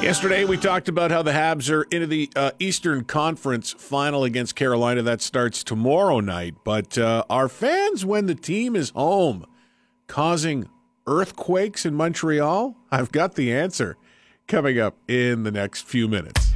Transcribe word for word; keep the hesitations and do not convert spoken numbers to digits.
Yesterday, we talked about how the Habs are into the uh, Eastern Conference final against Carolina. That starts tomorrow night. But uh, are fans, when the team is home, causing earthquakes in Montreal? I've got the answer coming up in the next few minutes.